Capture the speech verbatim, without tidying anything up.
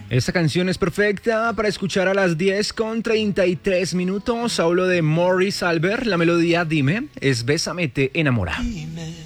Esta canción es perfecta para escuchar a las diez con treinta y tres minutos. Hablo de Morris Albert. La melodía Dime es Bésame te enamora.